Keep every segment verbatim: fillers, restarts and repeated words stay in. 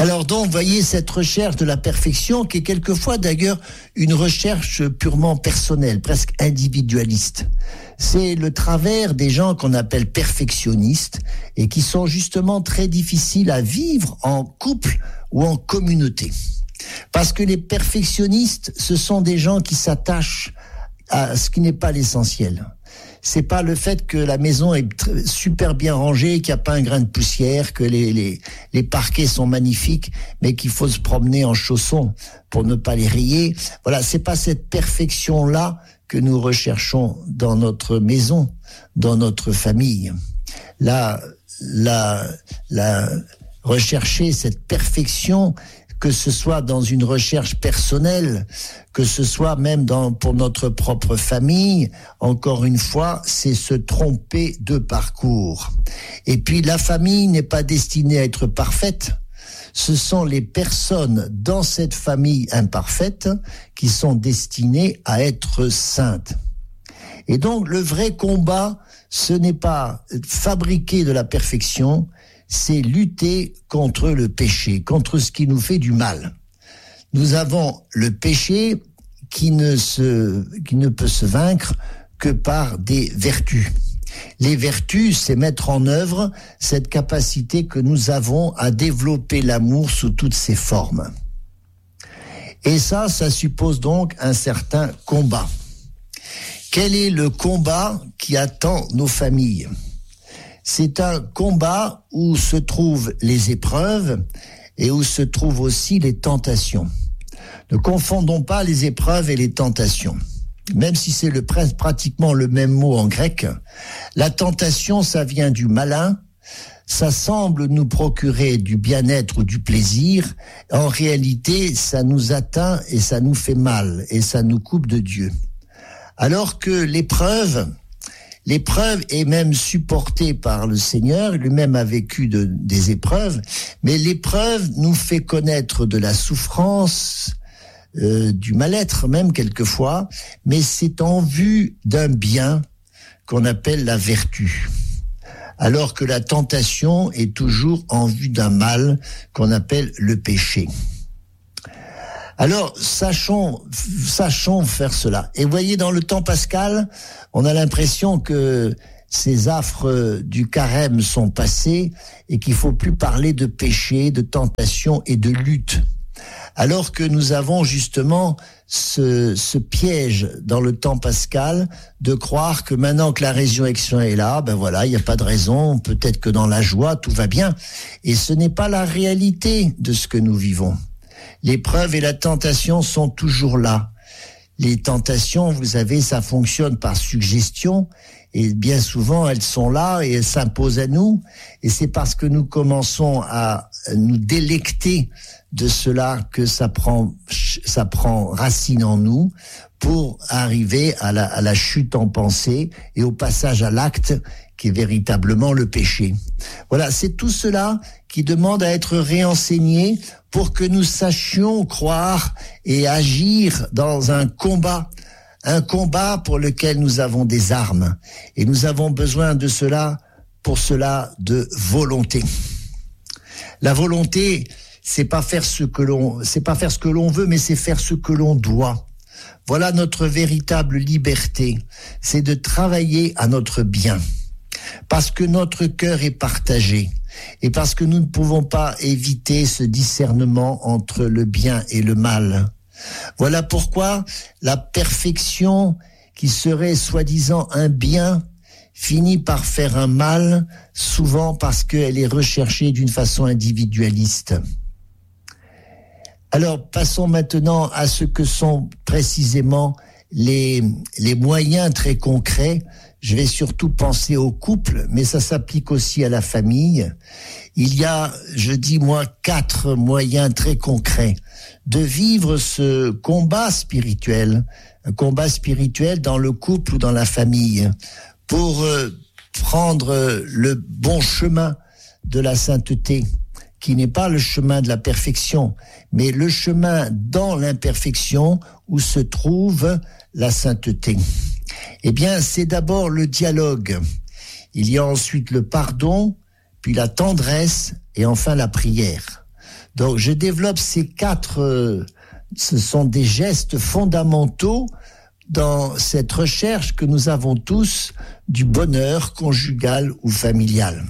Alors donc, vous voyez cette recherche de la perfection qui est quelquefois d'ailleurs une recherche purement personnelle, presque individualiste. C'est le travers des gens qu'on appelle perfectionnistes et qui sont justement très difficiles à vivre en couple ou en communauté. Parce que les perfectionnistes, ce sont des gens qui s'attachent à ce qui n'est pas l'essentiel. C'est pas le fait que la maison est super bien rangée, qu'il n'y a pas un grain de poussière, que les, les, les parquets sont magnifiques, mais qu'il faut se promener en chaussons pour ne pas les rayer. Voilà, c'est pas cette perfection-là que nous recherchons dans notre maison, dans notre famille. Là, la, la, rechercher cette perfection, que ce soit dans une recherche personnelle, que ce soit même dans, pour notre propre famille, encore une fois, c'est se tromper de parcours. Et puis la famille n'est pas destinée à être parfaite. Ce sont les personnes dans cette famille imparfaite qui sont destinées à être saintes. Et donc le vrai combat, ce n'est pas fabriquer de la perfection, c'est lutter contre le péché, contre ce qui nous fait du mal. Nous avons le péché qui ne se, qui ne peut se vaincre que par des vertus. Les vertus, c'est mettre en œuvre cette capacité que nous avons à développer l'amour sous toutes ses formes. Et ça, ça suppose donc un certain combat. Quel est le combat qui attend nos familles ? C'est un combat où se trouvent les épreuves et où se trouvent aussi les tentations. Ne confondons pas les épreuves et les tentations. Même si c'est le, pratiquement le même mot en grec, la tentation, ça vient du malin, ça semble nous procurer du bien-être ou du plaisir. En réalité, ça nous atteint et ça nous fait mal et ça nous coupe de Dieu. Alors que l'épreuve, L'épreuve est même supportée par le Seigneur, lui-même a vécu de, des épreuves, mais l'épreuve nous fait connaître de la souffrance, euh, du mal-être même quelquefois, mais c'est en vue d'un bien qu'on appelle la vertu. Alors que la tentation est toujours en vue d'un mal qu'on appelle le péché. Alors, sachons, sachons faire cela. Et voyez, dans le temps pascal, on a l'impression que ces affres du carême sont passés et qu'il faut plus parler de péché, de tentation et de lutte. Alors que nous avons justement ce, ce piège dans le temps pascal de croire que maintenant que la résurrection est là, ben voilà, il n'y a pas de raison, peut-être que dans la joie, tout va bien. Et ce n'est pas la réalité de ce que nous vivons. L'épreuve et la tentation sont toujours là. Les tentations, vous savez, ça fonctionne par suggestion et bien souvent elles sont là et elles s'imposent à nous. Et c'est parce que nous commençons à nous délecter de cela que ça prend, ça prend racine en nous pour arriver à la, à la chute en pensée et au passage à l'acte qui est véritablement le péché. Voilà, c'est tout cela qui demande à être réenseigné pour que nous sachions croire et agir dans un combat, un combat pour lequel nous avons des armes. Et nous avons besoin de cela, pour cela, de volonté. La volonté, c'est pas faire ce que l'on, c'est pas faire ce que l'on veut, mais c'est faire ce que l'on doit. Voilà notre véritable liberté, c'est de travailler à notre bien. Parce que notre cœur est partagé et parce que nous ne pouvons pas éviter ce discernement entre le bien et le mal. Voilà pourquoi la perfection qui serait soi-disant un bien finit par faire un mal, souvent parce qu'elle est recherchée d'une façon individualiste. Alors passons maintenant à ce que sont précisément les, les moyens très concrets. Je vais surtout penser au couple, mais ça s'applique aussi à la famille. Il y a, je dis moi, quatre moyens très concrets de vivre ce combat spirituel, un combat spirituel dans le couple ou dans la famille, pour euh, prendre le bon chemin de la sainteté, qui n'est pas le chemin de la perfection, mais le chemin dans l'imperfection où se trouve la sainteté. Eh bien, c'est d'abord le dialogue. Il y a ensuite le pardon, puis la tendresse et enfin la prière. Donc, je développe ces quatre, euh, ce sont des gestes fondamentaux dans cette recherche que nous avons tous du bonheur conjugal ou familial.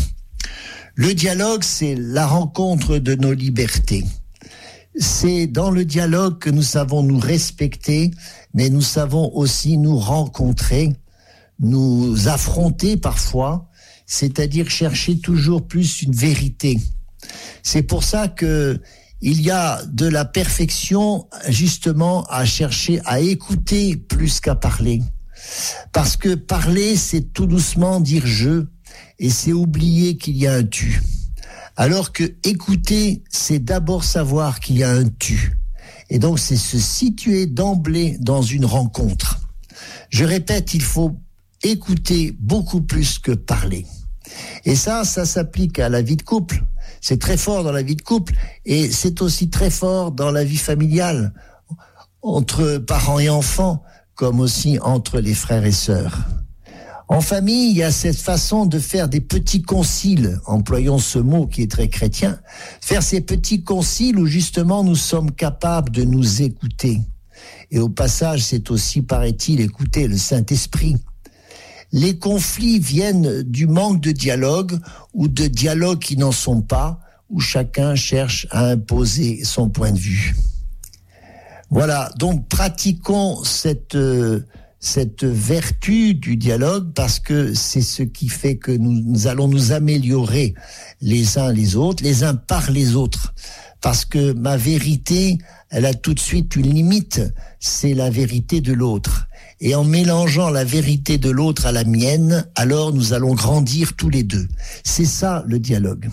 Le dialogue, c'est la rencontre de nos libertés. C'est dans le dialogue que nous savons nous respecter, mais nous savons aussi nous rencontrer, nous affronter parfois, c'est-à-dire chercher toujours plus une vérité. C'est pour ça que il y a de la perfection justement à chercher à écouter plus qu'à parler. Parce que parler, c'est tout doucement dire je, et c'est oublier qu'il y a un tu. Alors que écouter, c'est d'abord savoir qu'il y a un tu. Et donc c'est se situer d'emblée dans une rencontre. Je répète, il faut écouter beaucoup plus que parler. Et ça, ça s'applique à la vie de couple. C'est très fort dans la vie de couple et c'est aussi très fort dans la vie familiale, entre parents et enfants, comme aussi entre les frères et sœurs. En famille, il y a cette façon de faire des petits conciles, employons ce mot qui est très chrétien, faire ces petits conciles où justement nous sommes capables de nous écouter. Et au passage, c'est aussi, paraît-il, écouter le Saint-Esprit. Les conflits viennent du manque de dialogue ou de dialogues qui n'en sont pas, où chacun cherche à imposer son point de vue. Voilà, donc pratiquons cette, euh, cette vertu du dialogue parce que c'est ce qui fait que nous, nous allons nous améliorer les uns les autres, les uns par les autres. Parce que ma vérité, elle a tout de suite une limite, c'est la vérité de l'autre. Et en mélangeant la vérité de l'autre à la mienne, alors nous allons grandir tous les deux. C'est ça le dialogue.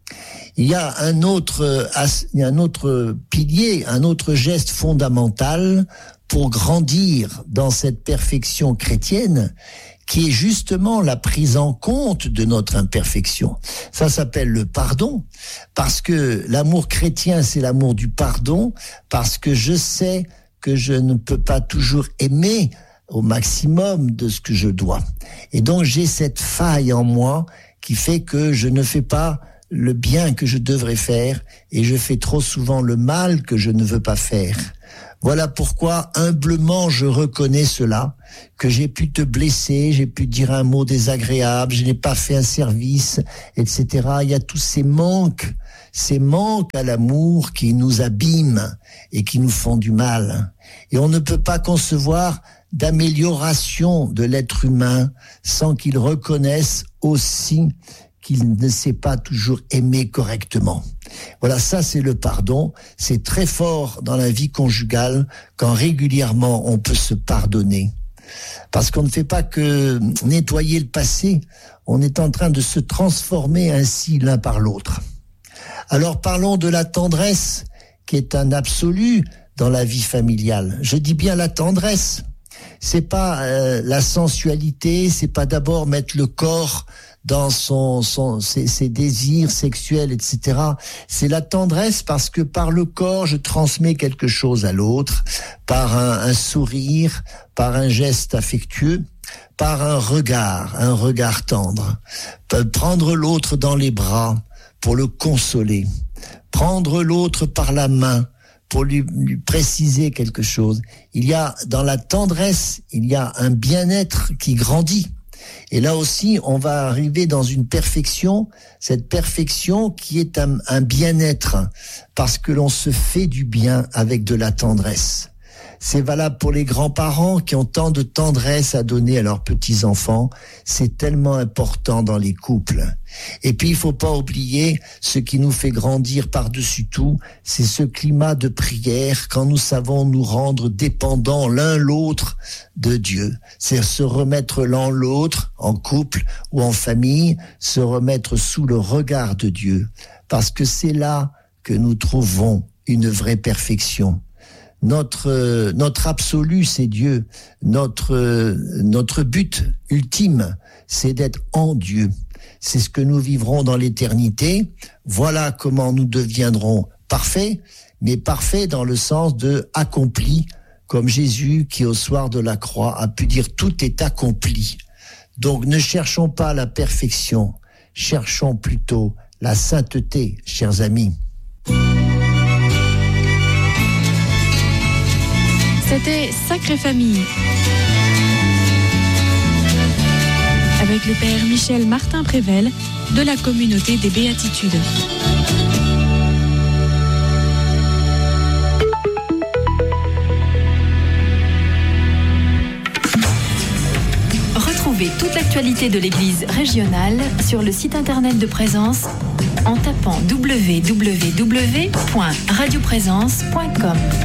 Il y a un autre, il y a un autre pilier, un autre geste fondamental pour grandir dans cette perfection chrétienne, qui est justement la prise en compte de notre imperfection. Ça s'appelle le pardon, parce que l'amour chrétien, c'est l'amour du pardon, parce que je sais que je ne peux pas toujours aimer au maximum de ce que je dois. Et donc j'ai cette faille en moi qui fait que je ne fais pas le bien que je devrais faire et je fais trop souvent le mal que je ne veux pas faire. Voilà pourquoi humblement je reconnais cela, que j'ai pu te blesser, j'ai pu dire un mot désagréable, je n'ai pas fait un service, et cetera. Il y a tous ces manques, ces manques à l'amour qui nous abîment et qui nous font du mal. Et on ne peut pas concevoir d'amélioration de l'être humain sans qu'il reconnaisse aussi qu'il ne sait pas toujours aimer correctement. Voilà, ça c'est le pardon. C'est très fort dans la vie conjugale quand régulièrement on peut se pardonner. Parce qu'on ne fait pas que nettoyer le passé, on est en train de se transformer ainsi l'un par l'autre. Alors parlons de la tendresse qui est un absolu dans la vie familiale. Je dis bien la tendresse. C'est pas euh, la sensualité, c'est pas d'abord mettre le corps dans son, son ses, ses désirs sexuels, et cetera. C'est la tendresse parce que par le corps, je transmets quelque chose à l'autre, par un, un sourire, par un geste affectueux, par un regard, un regard tendre. Prendre l'autre dans les bras pour le consoler, prendre l'autre par la main pour lui, lui préciser quelque chose. Il y a, dans la tendresse, il y a un bien-être qui grandit. Et là aussi, on va arriver dans une perfection, cette perfection qui est un, un bien-être, parce que l'on se fait du bien avec de la tendresse. C'est valable pour les grands-parents qui ont tant de tendresse à donner à leurs petits-enfants. C'est tellement important dans les couples. Et puis, il faut pas oublier ce qui nous fait grandir par-dessus tout, c'est ce climat de prière quand nous savons nous rendre dépendants l'un l'autre de Dieu. C'est se remettre l'un l'autre, en couple ou en famille, se remettre sous le regard de Dieu. Parce que c'est là que nous trouvons une vraie perfection. Notre notre absolu, c'est Dieu. Notre notre but ultime, c'est d'être en Dieu. C'est ce que nous vivrons dans l'éternité. Voilà comment nous deviendrons parfaits, mais parfaits dans le sens de accompli, comme Jésus qui au soir de la croix a pu dire tout est accompli. Donc ne cherchons pas la perfection, cherchons plutôt la sainteté, chers amis. C'était Sacrée Famille, avec le père Michel Martin Prével de la communauté des Béatitudes. Retrouvez toute l'actualité de l'Église régionale sur le site internet de Présence en tapant w w w point radio présence point com.